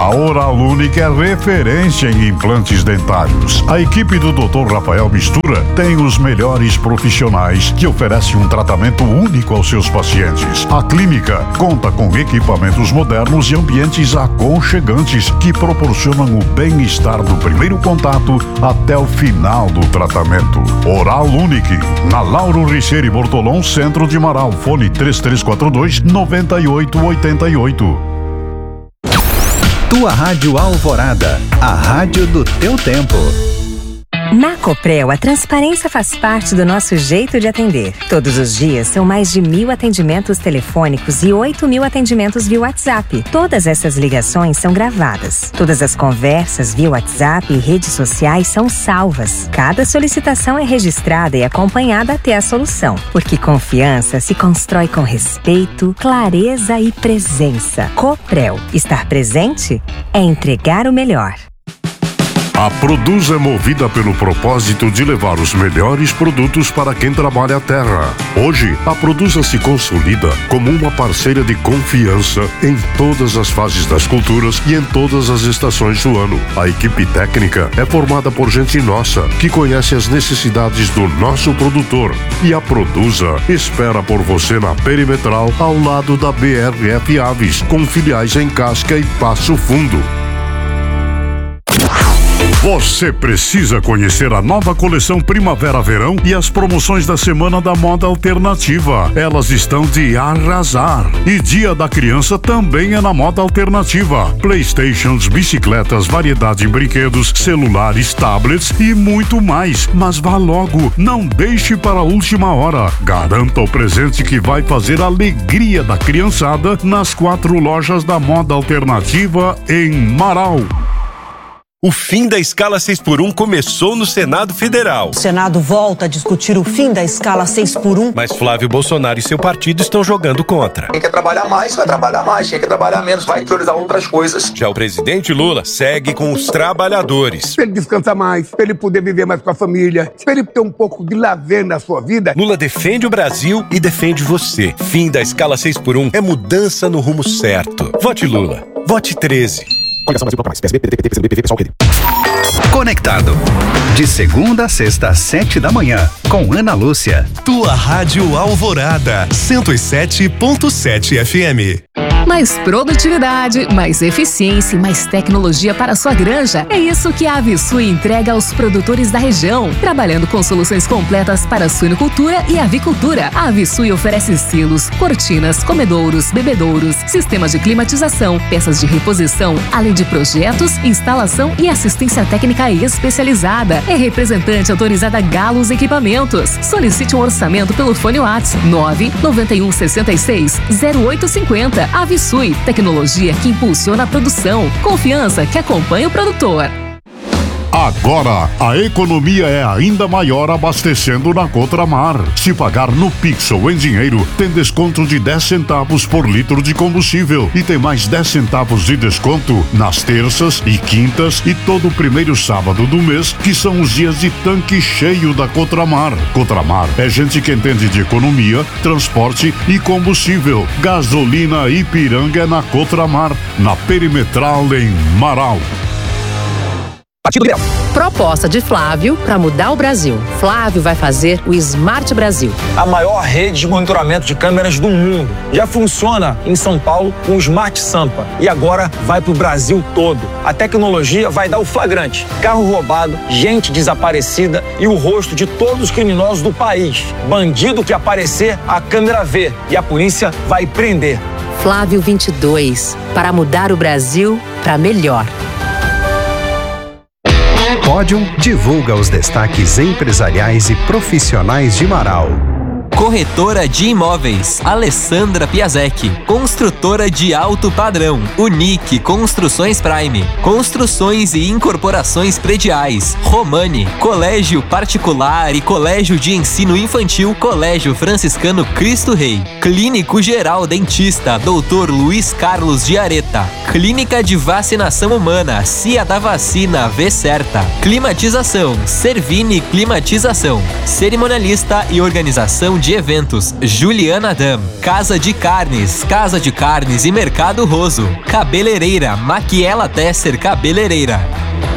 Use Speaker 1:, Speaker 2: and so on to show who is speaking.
Speaker 1: A Oral Unique é referência em implantes dentários. A equipe do Dr. Rafael Mistura tem os melhores profissionais que oferecem um tratamento único aos seus pacientes. A clínica conta com equipamentos modernos e ambientes aconchegantes que proporcionam o bem-estar do primeiro contato até o final do tratamento. Oral Unique, na Lauro Richeire Bortolom, centro de Marau. Fone 3342-9888.
Speaker 2: Tua Rádio Alvorada, a rádio do teu tempo.
Speaker 3: Na Coprel, a transparência faz parte do nosso jeito de atender. Todos os dias são mais de 1.000 atendimentos telefônicos e 8.000 atendimentos via WhatsApp. Todas essas ligações são gravadas. Todas as conversas via WhatsApp e redes sociais são salvas. Cada solicitação é registrada e acompanhada até a solução. Porque confiança se constrói com respeito, clareza e presença. Coprel. Estar presente é entregar o melhor.
Speaker 4: A Produz é movida pelo propósito de levar os melhores produtos para quem trabalha a terra. Hoje, a Produza se consolida como uma parceira de confiança em todas as fases das culturas e em todas as estações do ano. A equipe técnica é formada por gente nossa, que conhece as necessidades do nosso produtor. E a Produza espera por você na Perimetral, ao lado da BRF Aves, com filiais em Casca e Passo Fundo. Você precisa conhecer a nova coleção Primavera-Verão e as promoções da Semana da Moda Alternativa. Elas estão de arrasar. E Dia da Criança também é na Moda Alternativa. Playstations, bicicletas, variedade em brinquedos, celulares, tablets e muito mais. Mas vá logo, não deixe para a última hora. Garanta o presente que vai fazer a alegria da criançada nas 4 lojas da Moda Alternativa em Marau.
Speaker 5: O fim da escala 6x1 começou no Senado Federal.
Speaker 6: O Senado volta a discutir o fim da escala 6x1.
Speaker 5: Mas Flávio Bolsonaro e seu partido estão jogando contra.
Speaker 7: Quem quer trabalhar mais, vai trabalhar mais. Quem quer trabalhar menos, vai priorizar outras coisas.
Speaker 5: Já o presidente Lula segue com os trabalhadores.
Speaker 8: Pra ele descansar mais, pra ele poder viver mais com a família, pra ele ter um pouco de lazer na sua vida.
Speaker 5: Lula defende o Brasil e defende você. Fim da escala 6x1 é mudança no rumo certo. Vote Lula. Vote 13.
Speaker 2: Coligação Brasil Proclamais. PSB, PDT, PCdoB, PSOL, PD. Conectado. De segunda a sexta, às 7 da manhã, com Ana Lúcia.
Speaker 9: Tua Rádio Alvorada, 107.7 FM.
Speaker 10: Mais produtividade, mais eficiência e mais tecnologia para a sua granja. É isso que a Avisui entrega aos produtores da região. Trabalhando com soluções completas para a suinocultura e avicultura. A Avisui oferece silos, cortinas, comedouros, bebedouros, sistemas de climatização, peças de reposição, além de projetos, instalação e assistência técnica especializada. É representante autorizada Galos Equipamentos. Solicite um orçamento pelo fone WhatsApp 991660850. Avisui, tecnologia que impulsiona a produção. Confiança que acompanha o produtor.
Speaker 1: Agora, a economia é ainda maior abastecendo na Cotramar. Se pagar no Pix ou em dinheiro, tem desconto de 10 centavos por litro de combustível. E tem mais 10 centavos de desconto nas terças e quintas e todo o primeiro sábado do mês, que são os dias de tanque cheio da Cotramar. Cotramar é gente que entende de economia, transporte e combustível. Gasolina Ipiranga é na Cotramar, na Perimetral em Marau.
Speaker 11: Partido Liberal. Proposta de Flávio para mudar o Brasil. Flávio vai fazer o Smart Brasil.
Speaker 7: A maior rede de monitoramento de câmeras do mundo. Já funciona em São Paulo com o Smart Sampa. E agora vai para o Brasil todo. A tecnologia vai dar o flagrante. Carro roubado, gente desaparecida e o rosto de todos os criminosos do país. Bandido que aparecer, a câmera vê. E a polícia vai prender.
Speaker 11: Flávio 22. Para mudar o Brasil para melhor.
Speaker 2: Pódium divulga os destaques empresariais e profissionais de Marau.
Speaker 12: Corretora de Imóveis, Alessandra Piasecki. Construtora de alto padrão, Unique Construções Prime. Construções e incorporações prediais, Romani. Colégio Particular e Colégio de Ensino Infantil, Colégio Franciscano Cristo Rei. Clínico Geral Dentista, Dr. Luiz Carlos de Areta. Clínica de Vacinação Humana, Cia da Vacina V-Certa. Climatização, Servini Climatização. Cerimonialista e organização de eventos Juliana Dam, Casa de Carnes e Mercado Roso, Cabeleireira Maquiela Tesser Cabeleireira.